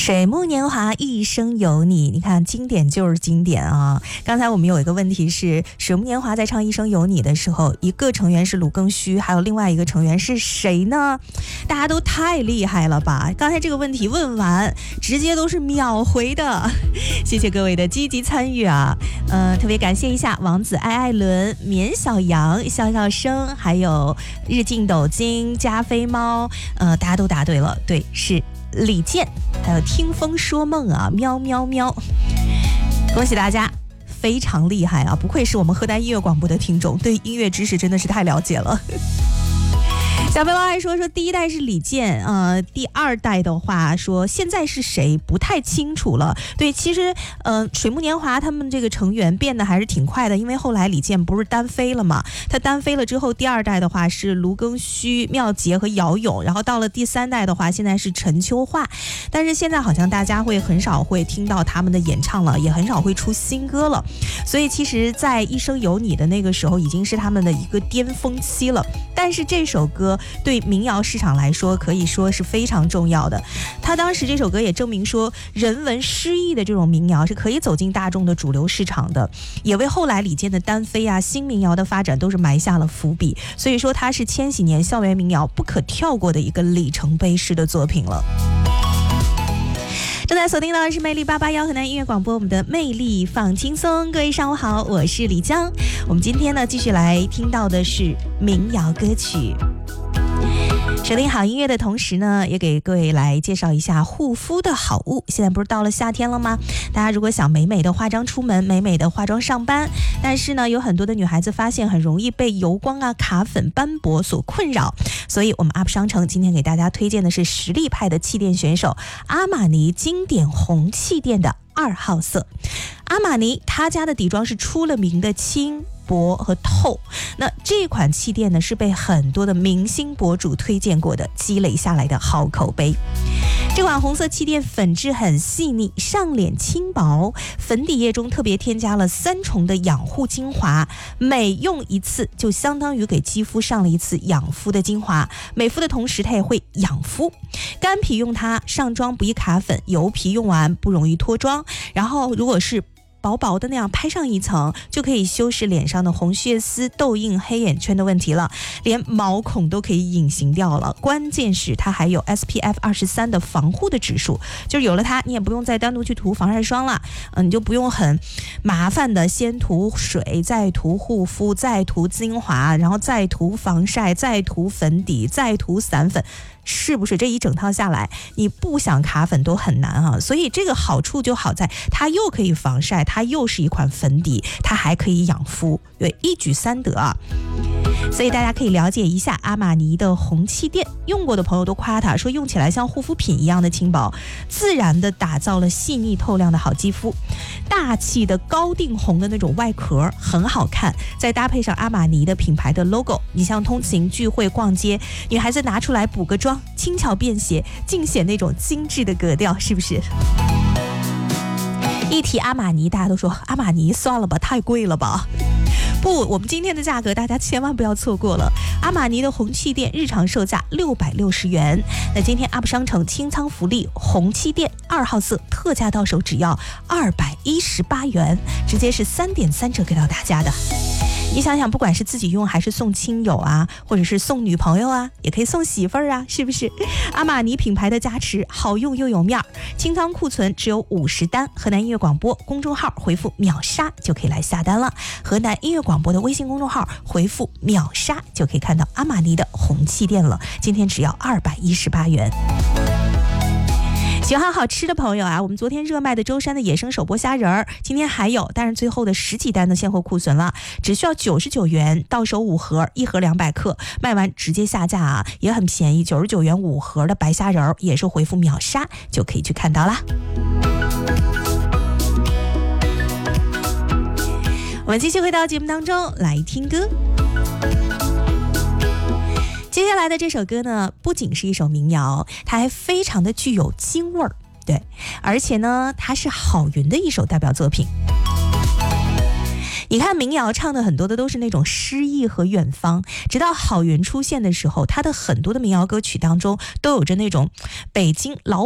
水木年华一生有你，你看经典就是经典啊。刚才我们有一个问题是，水木年华在唱一生有你的时候，一个成员是鲁庚戌，还有另外一个成员是谁呢？大家都太厉害了吧，刚才这个问题问完直接都是秒回的，谢谢各位的积极参与啊。特别感谢一下王子爱爱伦、绵小羊、笑笑声，还有日进斗金、加菲猫，大家都答对了，对，是李健，还有听风说梦啊，喵喵喵，恭喜大家，非常厉害啊！不愧是我们河南音乐广播的听众，对音乐知识真的是太了解了。小飞猫还说第一代是李健，第二代的话说现在是谁不太清楚了。对，其实水木年华他们这个成员变得还是挺快的，因为后来李健不是单飞了嘛，他单飞了之后，第二代的话是卢庚戌、妙洁和姚勇，然后到了第三代的话，现在是陈秋桦，但是现在好像大家会很少会听到他们的演唱了，也很少会出新歌了，所以其实在一生有你的那个时候已经是他们的一个巅峰期了。但是这首歌对民谣市场来说可以说是非常重要的，他当时这首歌也证明说人文诗意的这种民谣是可以走进大众的主流市场的，也为后来李健的单飞啊、新民谣的发展都是埋下了伏笔，所以说它是千禧年校园民谣不可跳过的一个里程碑式的作品了。正在锁定到的是魅力881河南音乐广播，我们的魅力放轻松。各位上午好，我是李江。我们今天呢继续来听到的是民谣歌曲。收听好音乐的同时呢，也给各位来介绍一下护肤的好物。现在不是到了夏天了吗？大家如果想美美的化妆出门，美美的化妆上班，但是呢有很多的女孩子发现很容易被油光啊、卡粉、斑驳所困扰，所以我们 UP 商城今天给大家推荐的是实力派的气垫选手阿玛尼经典红气垫的2号色。阿玛尼他家的底妆是出了名的轻薄和透，那这款气垫呢是被很多的明星博主推荐过的，积累下来的好口碑。这款红色气垫粉质很细腻，上脸轻薄，粉底液中特别添加了3重的养护精华，每用一次就相当于给肌肤上了一次养肤的精华，美肤的同时它也会养肤。干皮用它上妆不易卡粉，油皮用完不容易脱妆，然后如果是薄薄的那样拍上一层，就可以修饰脸上的红血丝、痘印、黑眼圈的问题了，连毛孔都可以隐形掉了。关键是它还有 SPF 23的防护的指数，就是有了它你也不用再单独去涂防晒霜了，你就不用很麻烦的先涂水，再涂护肤，再涂精华，然后再涂防晒，再涂粉底，再涂散粉，是不是这一整套下来你不想卡粉都很难啊？所以这个好处就好在它又可以防晒，它又是一款粉底，它还可以养肤，对，一举3得啊。所以大家可以了解一下阿玛尼的红气垫，用过的朋友都夸它说用起来像护肤品一样的轻薄，自然的打造了细腻透亮的好肌肤。大气的高定红的那种外壳很好看，再搭配上阿玛尼的品牌的 logo， 你像通勤聚会逛街，女孩子拿出来补个妆，轻巧便携，尽显那种精致的格调，是不是？一提阿玛尼，大家都说阿玛尼算了吧，太贵了吧。不，我们今天的价格大家千万不要错过了。阿玛尼的红气垫日常售价660元，那今天 UP 商城清仓福利红气垫2号色特价到手只要218元，直接是3.3折给到大家的。你想想，不管是自己用还是送亲友啊，或者是送女朋友啊，也可以送媳妇儿啊，是不是？阿玛尼品牌的加持，好用又有面儿，清仓库存只有50单，河南音乐广播公众号回复秒杀就可以来下单了。河南音乐广播的微信公众号回复秒杀就可以看到阿玛尼的红气垫了，今天只要218元。喜欢好吃的朋友啊，我们昨天热卖的舟山的野生手剥虾仁儿，今天还有，但是最后的10几单的现货库存了，只需要99元，到手5盒，1盒200克，卖完直接下架啊，也很便宜，99元5盒的白虾仁儿，也是回复秒杀就可以去看到啦。我们继续回到节目当中来听歌。接下来的这首歌呢，不仅是一首民谣，它还非常的具有京味儿，对，而且呢，它是郝云的一首代表作品。你看民谣唱的很多的都是那种诗意和远方，直到郝云出现的时候，他的很多的民谣歌曲当中都有着那种北京老